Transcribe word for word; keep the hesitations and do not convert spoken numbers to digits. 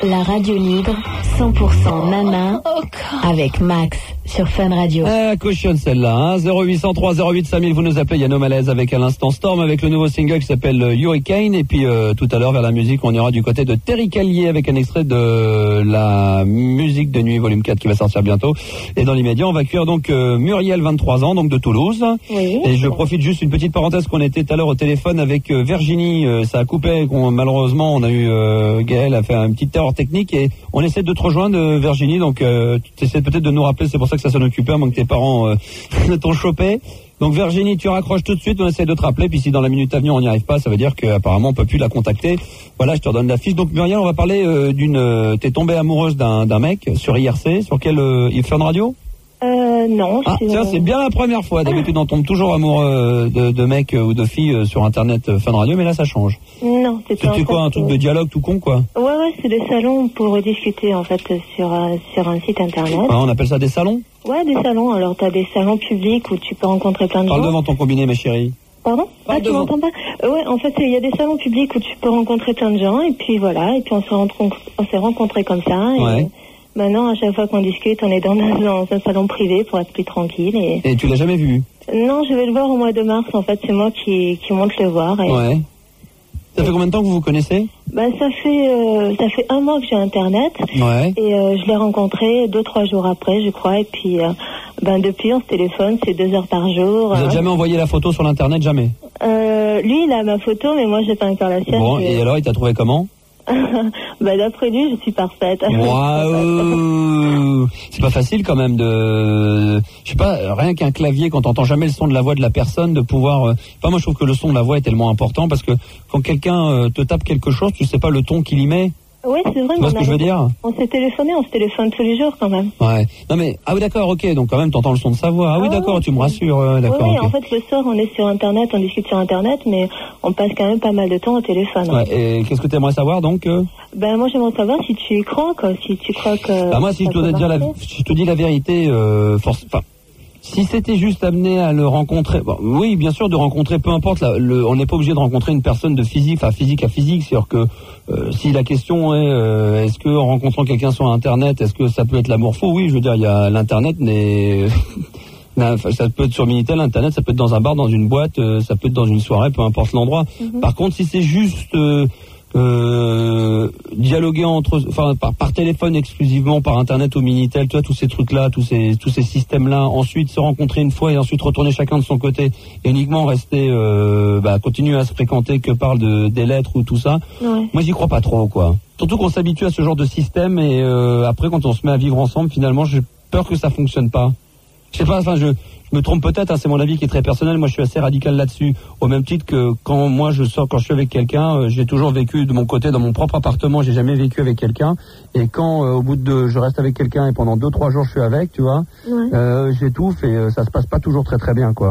La radio libre, cent pour cent Nana, avec Max sur Fun Radio. Ah, cochonne celle-là, hein. zéro huit zéro trois zéro huit cinq mille, vous nous appelez, il y a No Malaise avec à l'instant Storm, avec le nouveau single qui s'appelle Hurricane, et puis euh, tout à l'heure vers la musique, on ira du côté de Terry Callier avec un extrait de la musique de nuit volume quatre qui va sortir bientôt. Et dans l'immédiat, on va accueillir donc euh, Muriel, vingt-trois ans, donc de Toulouse. Oui. Et je profite juste une petite parenthèse qu'on était tout à l'heure au téléphone avec euh, Virginie, euh, ça a coupé, qu'on, malheureusement on a eu euh, Gaël a fait une petite erreur technique et on essaie de te rejoindre euh, Virginie, donc euh, tu essaies peut-être de nous rappeler, c'est pour ça que ça s'en occupait, à moins que tes parents euh, t'ont chopé. Donc Virginie, tu raccroches tout de suite, on essaie de te rappeler, puis si dans la minute à venir on n'y arrive pas, ça veut dire qu'apparemment on peut plus la contacter. Voilà, je te redonne la fiche. Donc Muriel, on va parler euh, d'une... Euh, t'es tombée amoureuse d'un, d'un mec sur I R C, sur quel... Euh, Fun Radio ? Euh, non. Ah, tiens, c'est bien la première fois. D'habitude, on tombe toujours amoureux de, de mecs ou de filles sur Internet Fun Radio, mais là, ça change. Non, c'est pas. C'était quoi, un truc de dialogue tout con, quoi ? Ouais, ouais, c'est des salons pour discuter, en fait, sur, euh, sur un site Internet. Ah, on appelle ça des salons ? Ouais, des salons. Alors, t'as des salons publics où tu peux rencontrer plein de Parle gens. Parle devant ton combiné, ma chérie. Pardon ? Parle Ah, tu devant. m'entends pas ? euh, Ouais, en fait, il y a des salons publics où tu peux rencontrer plein de gens, et puis voilà, et puis on s'est rencontrés, on s'est rencontrés comme ça, et... Ouais. Maintenant, à chaque fois qu'on discute, on est dans un, dans un salon privé pour être plus tranquille. Et... et tu l'as jamais vu ? Non, je vais le voir au mois de mars. En fait, c'est moi qui, qui monte le voir. Et... Ouais. Ça fait combien de temps que vous vous connaissez ? Ben, ça fait euh, ça fait un mois que j'ai Internet. Ouais. Et euh, je l'ai rencontré deux, trois jours après, je crois. Et puis, euh, ben depuis, on se téléphone, c'est deux heures par jour. Vous n'avez euh... jamais envoyé la photo sur l'Internet, jamais ? euh, Lui, il a ma photo, mais moi, j'ai pas encore la sienne. Bon, je... et alors, il t'a trouvé comment ? Bah d'après lui, je suis parfaite. Waouh. C'est pas facile quand même de, je sais pas, rien qu'un clavier quand t'entends jamais le son de la voix de la personne, de pouvoir. Euh... Enfin, moi je trouve que le son de la voix est tellement important parce que quand quelqu'un euh, te tape quelque chose, tu sais pas le ton qu'il y met. Oui, c'est vrai. Tu vois ce que je veux dire ? On s'est téléphoné, on se téléphone tous les jours quand même. Ouais. Non mais ah oui d'accord, ok. Donc quand même t'entends le son de sa voix. Ah oui Ah, d'accord, ouais, tu me rassures. Euh, d'accord. Oui, Okay. en fait le soir on est sur Internet, on discute sur Internet, mais on passe quand même pas mal de temps au téléphone. Ouais, et qu'est-ce que tu aimerais savoir donc euh... Ben moi j'aimerais savoir si tu y crois, quoi, si tu crois que. Bah moi si je dois te dire la, si je te dis la vérité, euh, force. Enfin. Si c'était juste amené à le rencontrer, bon, oui, bien sûr, de rencontrer, peu importe, la, le, on n'est pas obligé de rencontrer une personne de physique, enfin physique à physique, c'est-à-dire que euh, si la question est, euh, est-ce que en rencontrant quelqu'un sur Internet, est-ce que ça peut être l'amour faux ? Oui, je veux dire, il y a l'Internet, mais ça peut être sur Minitel, Internet, ça peut être dans un bar, dans une boîte, euh, ça peut être dans une soirée, peu importe l'endroit. Mm-hmm. Par contre, si c'est juste euh, Euh, dialoguer entre, enfin par, par téléphone exclusivement, par Internet ou Minitel, tu vois, tous ces trucs-là, tous ces tous ces systèmes-là, ensuite se rencontrer une fois et ensuite retourner chacun de son côté et uniquement rester, euh, bah, continuer à se fréquenter que par de, des lettres ou tout ça. Ouais. Moi, j'y crois pas trop, quoi. Surtout qu'on s'habitue à ce genre de système et euh, après, quand on se met à vivre ensemble, finalement, j'ai peur que ça fonctionne pas. Je sais pas, enfin, je Je me trompe peut-être, hein, c'est mon avis qui est très personnel. Moi, je suis assez radical là-dessus. Au même titre que quand moi je sors, quand je suis avec quelqu'un, euh, j'ai toujours vécu de mon côté dans mon propre appartement. J'ai jamais vécu avec quelqu'un. Et quand euh, au bout de, je reste avec quelqu'un et pendant deux trois jours je suis avec, tu vois, ouais. euh, j'étouffe et euh, ça se passe pas toujours très très bien, quoi.